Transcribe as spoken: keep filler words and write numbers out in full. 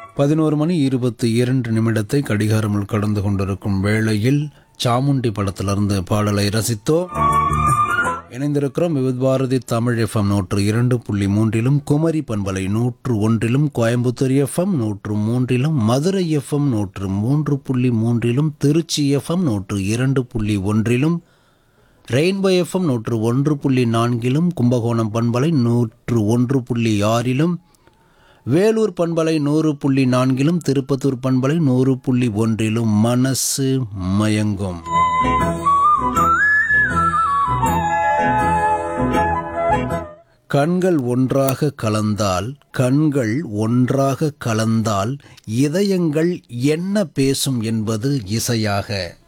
பதினோரு மணி இருபத்தி இரண்டு நிமிடத்தை கடிகாரமில் கடந்து கொண்டிருக்கும் வேளையில் சாமுண்டி படத்திலிருந்து பாடலை ரசித்தோ இணைந்திருக்கிறோம். விவித் பாரதி தமிழ் எஃப்எம் நூற்று இரண்டு புள்ளி மூன்றிலும், குமரி பண்பலை நூற்று ஒன்றிலும், கோயம்புத்தூர் எஃப்எம் நூற்று மூன்றிலும், மதுரை எஃப்எம் நூற்று மூன்று புள்ளி மூன்றிலும், திருச்சி எஃப்எம் நூற்று இரண்டு புள்ளி ஒன்றிலும், ரெயின்போ எஃப்எம் நூற்று ஒன்று புள்ளி நான்கிலும், கும்பகோணம் பண்பலை நூற்று ஒன்று புள்ளி ஆறிலும், வேலூர் பண்பலை நூறு புள்ளி நான்கிலும், திருப்பத்தூர் பண்பலை நூறு புள்ளி ஒன்றிலும் மனசு மயங்கும். கண்கள் ஒன்றாக கலந்தால் கண்கள் ஒன்றாக கலந்தால் இதயங்கள் என்ன பேசும் என்பது இசையாக.